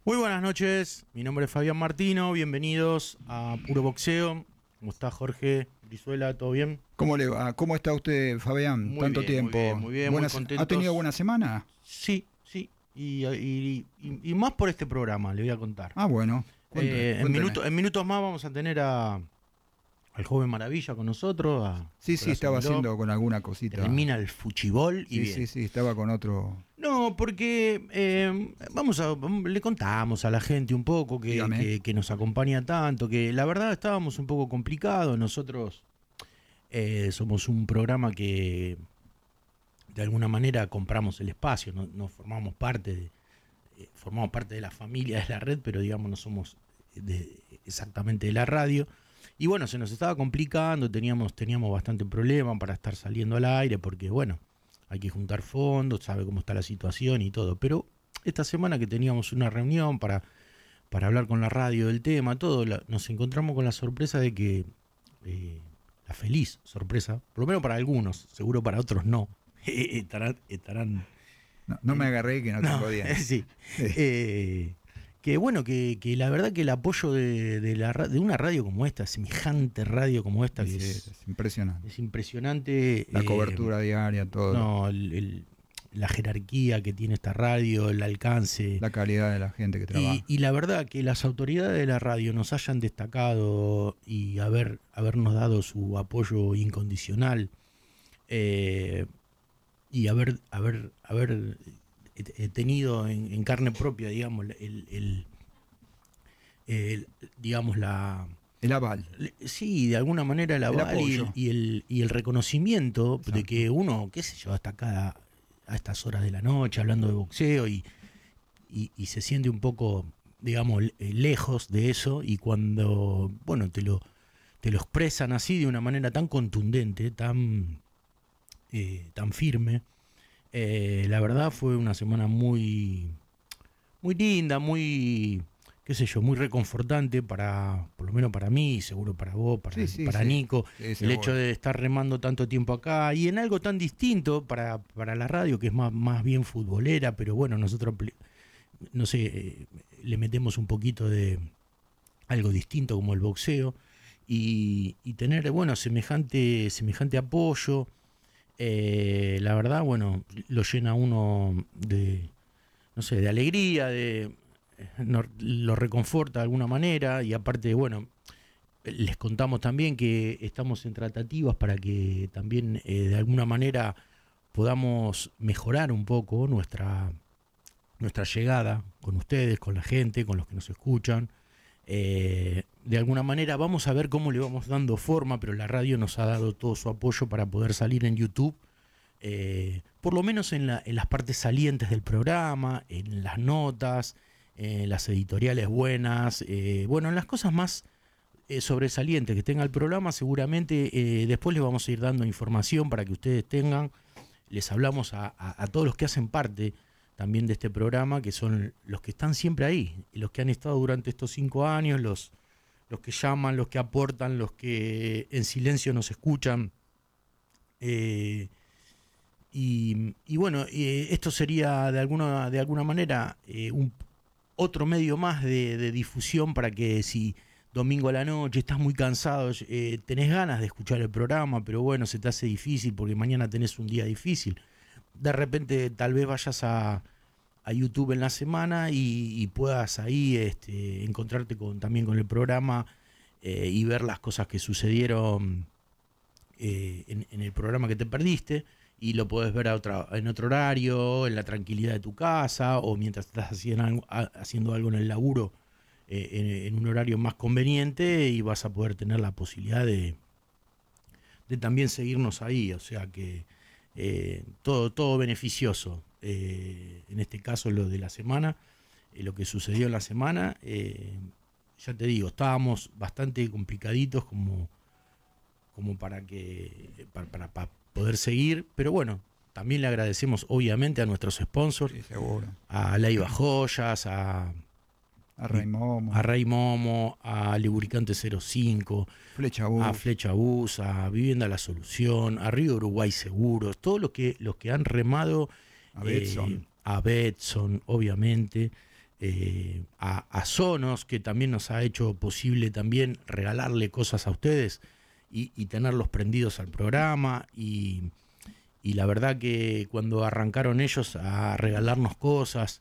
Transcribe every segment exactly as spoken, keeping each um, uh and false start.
Muy buenas noches, mi nombre es Fabián Martino, bienvenidos a Puro Boxeo. ¿Cómo está Jorge Brizuela? ¿Todo bien? ¿Cómo le va? ¿Cómo está usted, Fabián? Muy Tanto bien, tiempo. muy bien, muy bien, muy Buenas- contentos. ¿Ha tenido buena semana? Sí, sí, y, y- y- y más por este programa, le voy a contar. Ah, bueno. Cuente- Eh, en, cuénteme. minuto- en minutos más vamos a tener a, al joven Maravilla con nosotros. A Sí, sí, Nicolás estaba Omiró. haciendo con alguna cosita. Termina el fuchibol y Sí, bien. sí, sí, estaba con otro. No, porque eh, vamos a, vam- le contamos a la gente un poco que, Dígame. que- que nos acompaña tanto, que la verdad estábamos un poco complicados. Nosotros eh, somos un programa que de alguna manera compramos el espacio, no, no formamos parte de, eh, formamos parte de la familia de la red, pero digamos no somos de, exactamente de la radio. Y bueno, se nos estaba complicando, teníamos, teníamos bastante problema para estar saliendo al aire, porque bueno, hay que juntar fondos, sabe cómo está la situación y todo. Pero esta semana que teníamos una reunión para, para hablar con la radio del tema, todo, la, nos encontramos con la sorpresa de que, eh, la feliz sorpresa, por lo menos para algunos, seguro para otros no, estarán... estarán No, no me agarré que no, no, tengo dientes. sí. Sí. Eh, que bueno, que, que la verdad que el apoyo de, de, la, ra- de una radio como esta, semejante radio como esta, que Sí, es, es impresionante. es impresionante. La eh, cobertura diaria, todo. No, el- el- la jerarquía que tiene esta radio, el alcance. La calidad de la gente que trabaja. Y, y la verdad que las autoridades de la radio nos hayan destacado y haber, habernos dado su apoyo incondicional, eh, y haber, haber, haber eh, tenido en, en carne propia, digamos, el, el- el- digamos la El aval. sí, de alguna manera el aval y, el, apoyo. y, el, y el reconocimiento de Exacto. que uno, qué sé yo, hasta acá a estas horas de la noche hablando de boxeo y, y, y se siente un poco, digamos, le- lejos de eso, y cuando, bueno, te lo, te lo expresan así de una manera tan contundente, tan, eh, tan firme, eh, la verdad fue una semana muy, muy linda, muy, qué sé yo, muy reconfortante para, por lo menos para mí, seguro para vos, para, Sí, sí, para sí. Nico, Sí, el seguro. hecho de estar remando tanto tiempo acá y en algo tan distinto para, para la radio, que es más, más bien futbolera, pero bueno, nosotros, pl- no sé, eh, le metemos un poquito de algo distinto como el boxeo, y, y tener, bueno, semejante, semejante apoyo, eh, la verdad, bueno, lo llena a uno de, no sé, de alegría, de no- lo reconforta de alguna manera, y aparte, bueno, les contamos también que estamos en tratativas para que también, eh, de alguna manera podamos mejorar un poco nuestra, nuestra llegada con ustedes, con la gente, con los que nos escuchan. Eh, de alguna manera vamos a ver cómo le vamos dando forma, pero la radio nos ha dado todo su apoyo para poder salir en YouTube, eh, por lo menos en, la, en las partes salientes del programa, en las notas, en las editoriales buenas, eh, bueno, en las cosas más eh, sobresalientes que tenga el programa. Seguramente eh, después les vamos a ir dando información para que ustedes tengan. Les hablamos a, a, a todos los que hacen parte también de este programa, que son los que están siempre ahí, y los que han estado durante estos cinco años, los, los que llaman, los que aportan, los que en silencio nos escuchan. Eh, y, y bueno, eh, esto sería de alguna, de alguna manera eh, un, otro medio más de, de difusión para que si domingo a la noche estás muy cansado, eh, tenés ganas de escuchar el programa, pero bueno, se te hace difícil porque mañana tenés un día difícil. De repente tal vez vayas a, a YouTube en la semana y, y puedas ahí este, encontrarte con, también con el programa, eh, y ver las cosas que sucedieron eh, en, en el programa que te perdiste, y lo podés ver a otra, en otro horario, en la tranquilidad de tu casa, o mientras estás haciendo algo, haciendo algo en el laburo, eh, en, en un horario más conveniente, y vas a poder tener la posibilidad de, de también seguirnos ahí. O sea que eh, todo, todo beneficioso. Eh, en este caso lo de la semana, eh, lo que sucedió en la semana, eh, ya te digo, estábamos bastante complicaditos como, como para que para, para, para poder seguir, pero bueno, también le agradecemos obviamente a nuestros sponsors, Sí, seguro. a Laiva Joyas, a, A Rey Momo. a Rey Momo, a Lubricante cero cinco, Flecha Bus. a Flecha Bus, a Vivienda La Solución, a Río Uruguay Seguros, todos los que, los que han remado, A Betson. eh, a Betson, obviamente, eh, a, a Sonos, que también nos ha hecho posible también regalarle cosas a ustedes y, y tenerlos prendidos al programa. Y, y la verdad que cuando arrancaron ellos a regalarnos cosas,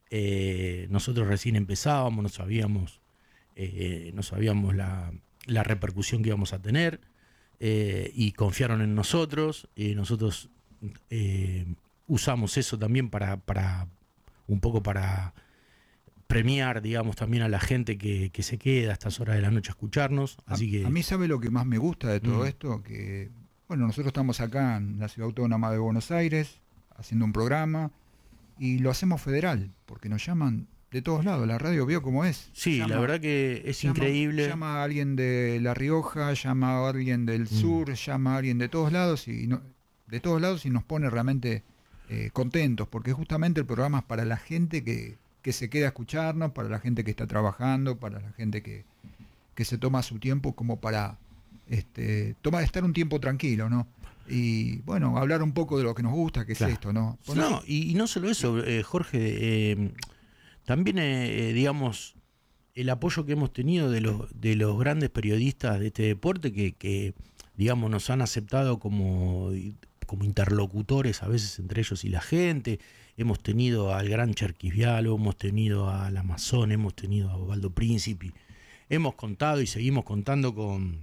eh, nosotros recién empezábamos, no sabíamos, eh, no sabíamos la, la repercusión que íbamos a tener, eh, y confiaron en nosotros. Y nosotros eh, usamos eso también para, para un poco para premiar, digamos, también a la gente que, que se queda a estas horas de la noche a escucharnos. Así a, que a mí sabe lo que más me gusta de todo mm. esto, que bueno, nosotros estamos acá en la Ciudad Autónoma de Buenos Aires haciendo un programa y lo hacemos federal, porque nos llaman de todos lados. La radio vio cómo es. Sí, llama, la verdad que es llama, increíble. Llama a alguien de La Rioja, llama a alguien del mm. sur, llama a alguien de todos lados y no, de todos lados y nos pone realmente eh, contentos, porque justamente el programa es para la gente que, que se queda a escucharnos, para la gente que está trabajando, para la gente que, que se toma su tiempo como para este, toma, estar un tiempo tranquilo, ¿no? Y bueno, hablar un poco de lo que nos gusta, que es claro. esto, ¿no? Por no, eso... y, y no solo eso, eh, Jorge, eh, también, eh, digamos, el apoyo que hemos tenido de los, de los grandes periodistas de este deporte que, que digamos, nos han aceptado como, como interlocutores a veces entre ellos y la gente. Hemos tenido al gran Cherquisvialo, hemos tenido al Amazon, hemos tenido a Osvaldo Príncipe, hemos contado y seguimos contando con,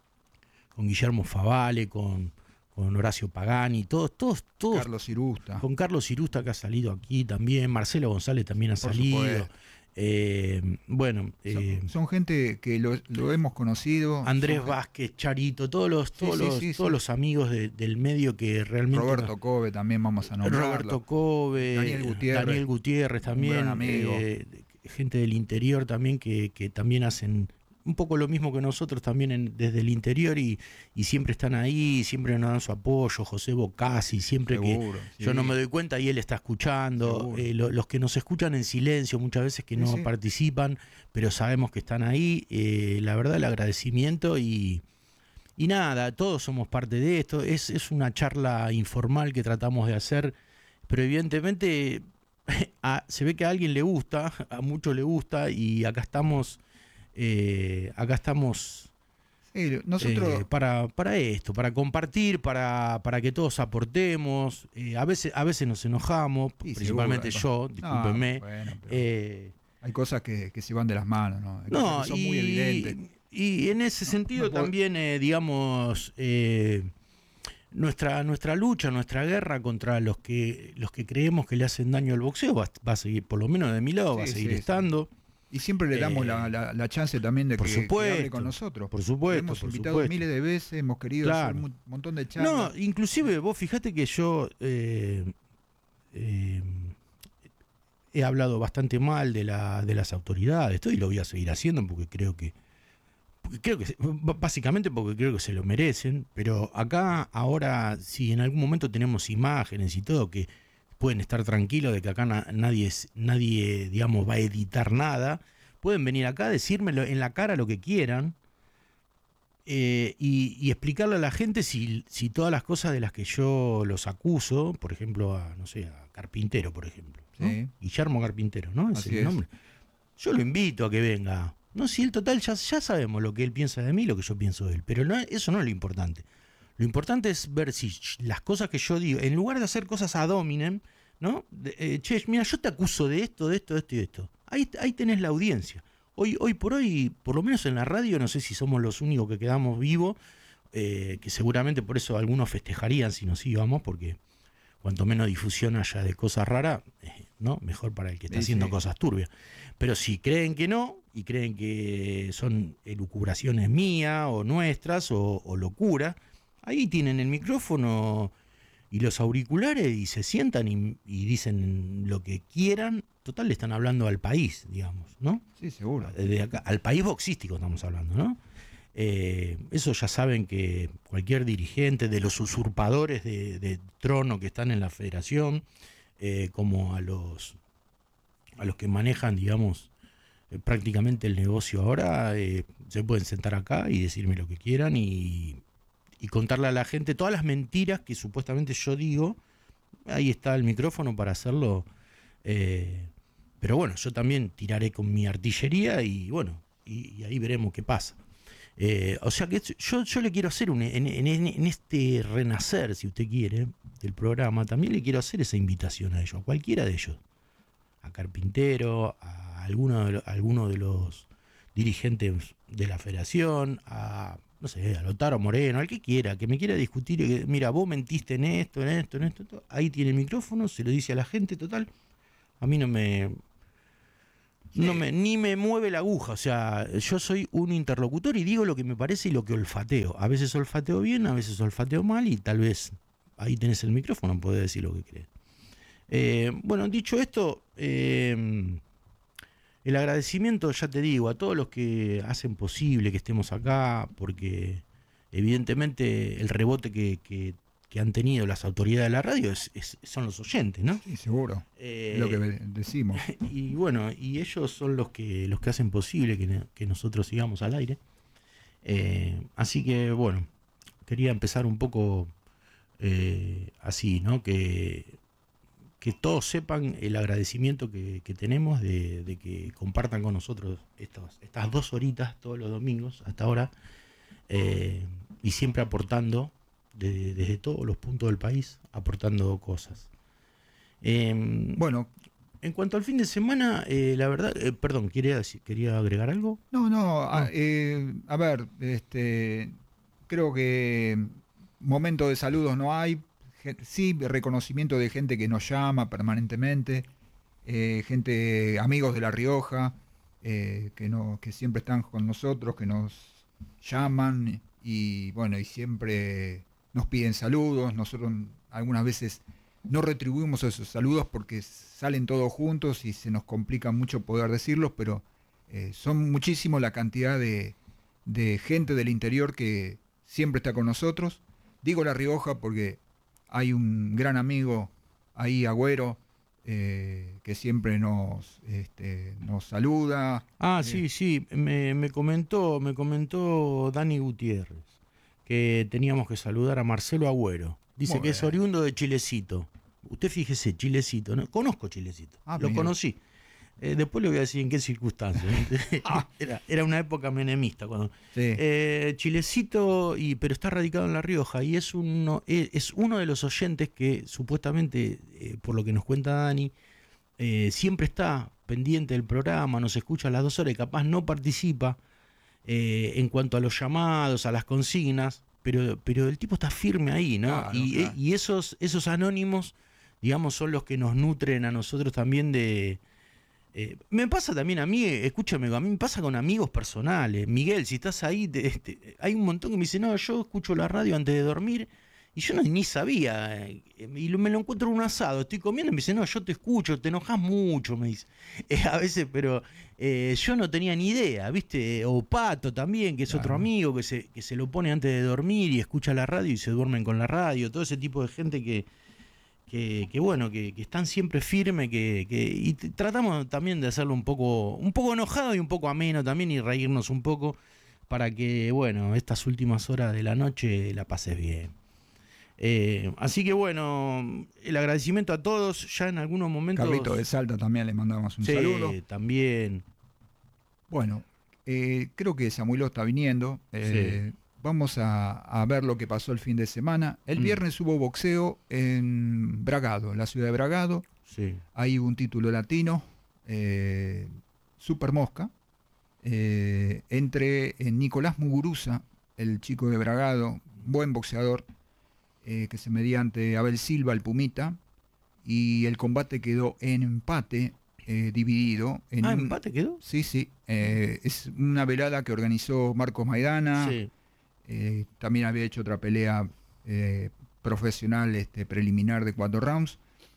con Guillermo Favale, con, con Horacio Pagani, todos, todos, todos. Carlos Irusta. Con Carlos Irusta, que ha salido aquí también, Marcelo González también ha Por salido. Eh, bueno, eh, son, son gente que lo, lo hemos conocido. Andrés son... Vázquez, Charito, todos los, todos sí, los, sí, sí, todos sí. los amigos de, del medio que realmente. Roberto no... Cove también vamos a nombrarlo. Roberto Cove, Daniel Gutiérrez, Daniel Gutiérrez también, amigo. Eh, gente del interior también que, que también hacen un poco lo mismo que nosotros también en, desde el interior y, y siempre están ahí, siempre nos dan su apoyo. José Bocasi, siempre Seguro, que sí. yo no me doy cuenta y él está escuchando. Eh, lo, los que nos escuchan en silencio muchas veces que sí, no sí. participan, pero sabemos que están ahí. Eh, la verdad, el agradecimiento y, y nada, todos somos parte de esto. Es, es una charla informal que tratamos de hacer, pero evidentemente a, se ve que a alguien le gusta, a muchos le gusta y acá estamos... Eh, acá estamos sí, nosotros... eh, para, para esto, para compartir, para, para que todos aportemos. Eh, a veces a veces nos enojamos, sí, principalmente seguro, yo, discúlpenme. No, bueno, eh, hay cosas que, que se van de las manos, ¿no? Hay no, que son y, muy evidentes. Y en ese no, sentido no puedo... también, eh, digamos, eh, nuestra, nuestra lucha, nuestra guerra contra los que, los que creemos que le hacen daño al boxeo va, va a seguir, por lo menos de mi lado, sí, va a seguir sí, estando. Sí. Y siempre le damos eh, la, la, la chance también de que, supuesto, que hable con nosotros. Por supuesto. Hemos por invitado supuesto. miles de veces, hemos querido claro. hacer un montón de charlas. No, inclusive vos fijate que yo eh, eh, he hablado bastante mal de, la, de las autoridades, esto y lo voy a seguir haciendo porque creo que, porque creo que, básicamente porque creo que se lo merecen, pero acá ahora, si en algún momento tenemos imágenes y todo que pueden estar tranquilos de que acá na, nadie, nadie, digamos, va a editar nada. Pueden venir acá a decírmelo en la cara lo que quieran eh, y, y explicarle a la gente si, si todas las cosas de las que yo los acuso, por ejemplo, a, no sé, a Carpintero, por ejemplo, ¿no? Sí. Guillermo Carpintero, ¿no? Ese Así es el nombre. Es. Yo lo invito a que venga. No, si el total ya, ya sabemos lo que él piensa de mí, lo que yo pienso de él, pero no, eso no es lo importante. Lo importante es ver si las cosas que yo digo, en lugar de hacer cosas ad hominem, ¿no? De, eh, che, mira, yo te acuso de esto, de esto, de esto y de esto. Ahí, ahí tenés la audiencia. Hoy, hoy por hoy, por lo menos en la radio, no sé si somos los únicos que quedamos vivos, eh, que seguramente por eso algunos festejarían si nos íbamos, porque cuanto menos difusión haya de cosas raras, eh, ¿no? Mejor para el que está sí, haciendo sí. cosas turbias. Pero si creen que no, y creen que son elucubraciones mías o nuestras o, o locura, ahí tienen el micrófono y los auriculares y se sientan y, y dicen lo que quieran. Total, le están hablando al país, digamos, ¿no? Sí, seguro. De acá, al país boxístico estamos hablando, ¿no? Eh, eso ya saben que cualquier dirigente de los usurpadores de, de trono que están en la federación, eh, como a los, a los que manejan, digamos, eh, prácticamente el negocio ahora, eh, se pueden sentar acá y decirme lo que quieran y... y contarle a la gente todas las mentiras que supuestamente yo digo. Ahí está el micrófono para hacerlo eh, pero bueno, yo también tiraré con mi artillería y bueno, y, y ahí veremos qué pasa. Eh, o sea que yo, yo le quiero hacer un, en, en, en este renacer, si usted quiere, del programa, también le quiero hacer esa invitación a ellos, a cualquiera de ellos, a Carpintero, a alguno de, lo, a alguno de los dirigentes de la federación, a, no sé, a Lotaro Moreno, al que quiera, que me quiera discutir, que, mira, vos mentiste en esto, en esto, en esto, esto, ahí tiene el micrófono, se lo dice a la gente, total, a mí no me... No me, ni me mueve la aguja, o sea, yo soy un interlocutor y digo lo que me parece y lo que olfateo. A veces olfateo bien, a veces olfateo mal y tal vez ahí tenés el micrófono, podés decir lo que crees. Eh, bueno, dicho esto, eh, el agradecimiento, ya te digo, a todos los que hacen posible que estemos acá, porque evidentemente el rebote que, que, que han tenido las autoridades de la radio es, es, son los oyentes, ¿no? Sí, seguro. Eh, es lo que decimos. Y bueno, y ellos son los que los que hacen posible que, que nosotros sigamos al aire. Eh, así que bueno, quería empezar un poco eh, así, ¿no? Que, que todos sepan el agradecimiento que, que tenemos de, de que compartan con nosotros estos, estas dos horitas todos los domingos hasta ahora, eh, y siempre aportando de, desde todos los puntos del país, aportando cosas. Eh, bueno, en cuanto al fin de semana, eh, la verdad, eh, perdón, ¿quería, decir, ¿quería agregar algo? No, no, no. A, eh, a ver, este, creo que momento de saludos no hay, sí, reconocimiento de gente que nos llama permanentemente, eh, gente, amigos de La Rioja, eh, que, no, que siempre están con nosotros, que nos llaman y bueno, y siempre nos piden saludos, nosotros algunas veces no retribuimos esos saludos porque salen todos juntos y se nos complica mucho poder decirlos, pero eh, son muchísimo la cantidad de, de gente del interior que siempre está con nosotros. Digo La Rioja porque hay un gran amigo ahí, Agüero, eh, que siempre nos, este, nos saluda. Ah, eh, sí, sí, me, me comentó, me comentó Dani Gutiérrez que teníamos que saludar a Marcelo Agüero. Dice Muy que es bien. oriundo de Chilecito. Usted fíjese, Chilecito, ¿no? Conozco Chilecito, Ah, lo mira. conocí. Eh, después le voy a decir en qué circunstancias. Ah. era, era una época menemista. Cuando, Sí. eh, Chilecito, y, pero está radicado en La Rioja y es uno, es, es uno de los oyentes que supuestamente, eh, por lo que nos cuenta Dani, eh, siempre está pendiente del programa, nos escucha a las dos horas y capaz no participa eh, en cuanto a los llamados, a las consignas, pero, pero el tipo está firme ahí, ¿no? Claro, y claro. y esos, esos anónimos, digamos, son los que nos nutren a nosotros también de... Eh, me pasa también a mí, escúchame, a mí me pasa con amigos personales. Miguel, si estás ahí, te, te, hay un montón que me dicen, no, yo escucho la radio antes de dormir, y yo no, ni sabía, eh, y lo, me lo encuentro en un asado, estoy comiendo y me dice, no, yo te escucho, te enojas mucho, me dice, eh, a veces, pero eh, yo no tenía ni idea, ¿viste? O Pato también, que es Claro. otro amigo que se, que se lo pone antes de dormir y escucha la radio y se duermen con la radio, todo ese tipo de gente que... Que, que bueno, que, que están siempre firmes, que, que y t- tratamos también de hacerlo un poco, un poco enojado y un poco ameno también y reírnos un poco para que, bueno, estas últimas horas de la noche la pases bien. Eh, así que bueno, el agradecimiento a todos, ya en algunos momentos... Carlito de Salta también le mandamos un sí, saludo. también. Bueno, eh, creo que Samuel está viniendo. Eh, Sí. Vamos a, a ver lo que pasó el fin de semana. El Mm. viernes hubo boxeo en Bragado, en la ciudad de Bragado. Sí. Hay un título latino, eh, Super Mosca, eh, entre eh, Nicolás Muguruza, el chico de Bragado, buen boxeador, eh, que se medía ante Abel Silva, el Pumita, y el combate quedó en empate, eh, dividido. En Ah, un- ¿empate quedó? Sí, sí. eh, es una velada que organizó Marcos Maidana. Sí. Eh, también había hecho otra pelea eh, profesional, este, preliminar de cuatro rounds.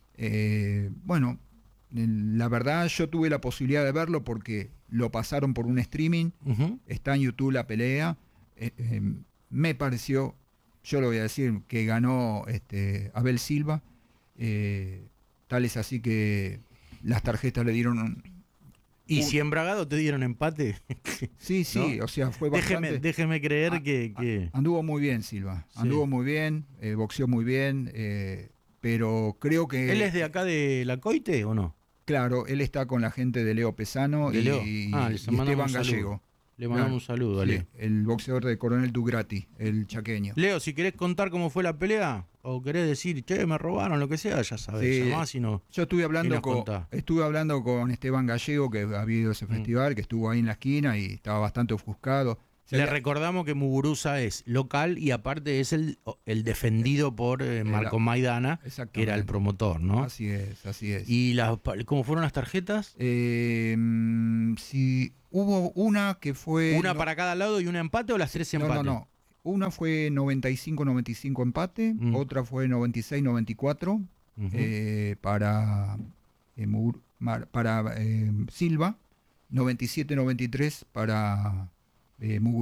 Eh, bueno, eh, la verdad yo tuve la posibilidad de verlo porque lo pasaron por un streaming. Ujú. Está en YouTube la pelea. Eh, eh, me pareció, yo lo voy a decir, que ganó este, Abel Silva. Eh, tal es así que las tarjetas le dieron... un- Y un- si en Bragado te dieron empate, Sí, sí, ¿no? o sea, fue bastante... déjeme, déjeme creer Ah, que... que... Anduvo muy bien Silva, Sí. anduvo muy bien, eh, boxeó muy bien, eh, pero creo que... ¿Él es de acá de La Coite o no? Claro, él está con la gente de Leo Pesano ¿De y, Leo? y- Ah, y les mandamos Esteban un saludo. Gallego. Le mandamos Claro, un saludo a sí, Leo. el boxeador de Coronel Tugrati, el chaqueño. Leo, si querés contar cómo fue la pelea, o querés decir, che, me robaron, lo que sea, ya sabés, Sí, llamás y no. Yo estuve y hablando nos con contás. estuve hablando con Esteban Gallego, que había ido a ese Mm. festival, que estuvo ahí en la esquina y estaba bastante ofuscado. Se Le había- recordamos que Muguruza es local y aparte es el, el defendido por eh, Marco Maidana, que era el Exactamente. promotor, ¿no? Así es, así es. ¿Y las, pa- cómo fueron las tarjetas? Eh, mm, si hubo una que fue... ¿Una no- para cada lado y un empate o las tres no, empates? no, no. Una fue noventa y cinco noventa y cinco empate, Mm. otra fue noventa y seis noventa y cuatro Ujú. eh, para, eh, Mur- Mar- para eh, Silva, noventa y siete noventa y tres para eh, Muguruza.